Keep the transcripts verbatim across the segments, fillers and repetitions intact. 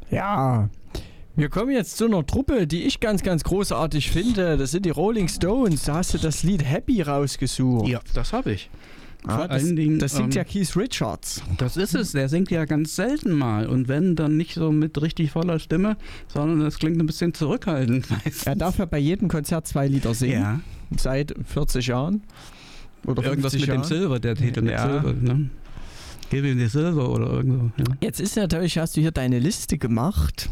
Ja, wir kommen jetzt zu einer Truppe, die ich ganz, ganz großartig finde. Das sind die Rolling Stones. Da hast du das Lied Happy rausgesucht. Ja, das habe ich. Ah, Vor das, allen Dingen, das singt ähm, ja Keith Richards. Das ist es, der singt ja ganz selten mal. Und wenn, dann nicht so mit richtig voller Stimme, sondern das klingt ein bisschen zurückhaltend meistens. Er darf ja bei jedem Konzert zwei Lieder singen. Ja. Seit vierzig Jahren. Oder Irgendwas mit Jahren. dem Silber, der Titel mit Ja. Silber. Ne? Give him the Silver oder irgendwo. Ja. Jetzt ist natürlich, hast du hier deine Liste gemacht.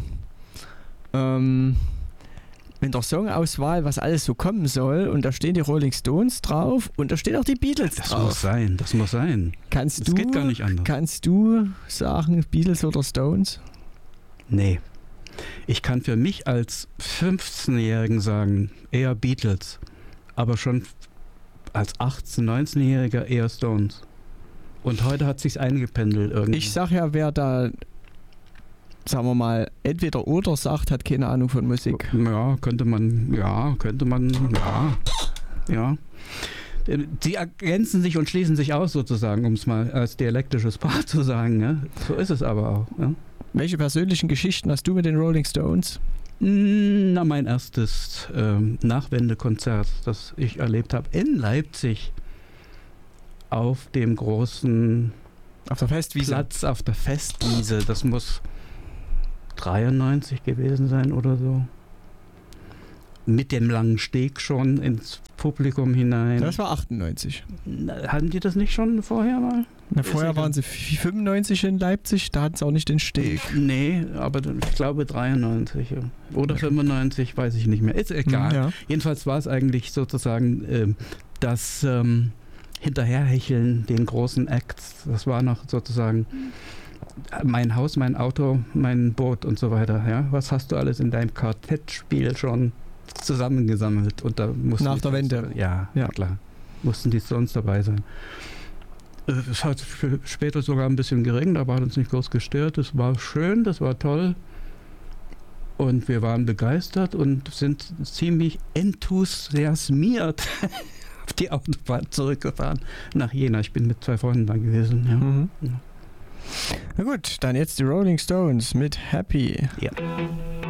Ähm, mit der Songauswahl, was alles so kommen soll. Und da stehen die Rolling Stones drauf und da stehen auch die Beatles Das drauf. muss sein, das muss sein. Kannst Das du, geht gar nicht anders. Kannst du sagen, Beatles oder Stones? Nee. Ich kann für mich als fünfzehnjährigen sagen, eher Beatles. Aber schon als achtzehn-, neunzehnjähriger eher Stones. Und heute hat sich's eingependelt irgendwie. Ich sag ja, wer da, sagen wir mal, entweder oder sagt, hat keine Ahnung von Musik. Ja, könnte man, ja, könnte man, ja, ja. Sie ergänzen sich und schließen sich aus sozusagen, um es mal als dialektisches Paar zu sagen. Ja? So ist es aber auch. Ja? Welche persönlichen Geschichten hast du mit den Rolling Stones? Na, mein erstes ähm, Nachwendekonzert, das ich erlebt habe in Leipzig auf dem großen Auf der Festwiese? Platz, auf der Festwiese. Das muss dreiundneunzig gewesen sein oder so. Mit dem langen Steg schon ins Publikum hinein. Das war achtundneunzig. Na, hatten die das nicht schon vorher mal? Na, vorher egal. waren sie fünfundneunzig in Leipzig, da hatten sie auch nicht den Steg. Nee, aber ich glaube dreiundneunzig ja. oder fünfundneunzig, weiß ich nicht mehr. Ist egal. Ja. Jedenfalls war es eigentlich sozusagen ähm, das ähm, Hinterherhecheln den großen Acts. Das war noch sozusagen mein Haus, mein Auto, mein Boot und so weiter. Ja? Was hast du alles in deinem Quartettspiel schon zusammengesammelt? Und da mussten Nach die der Wende. Stones- Ja, Ja. klar. Mussten die Stones dabei sein. Äh, Es hat f- später sogar ein bisschen gering, da war uns nicht groß gestört. Es war schön, das war toll. Und wir waren begeistert und sind ziemlich enthusiasmiert auf die Autobahn zurückgefahren nach Jena. Ich bin mit zwei Freunden da gewesen. Ja. Mhm. Ja. Na gut, dann jetzt die Rolling Stones mit Happy. Ja.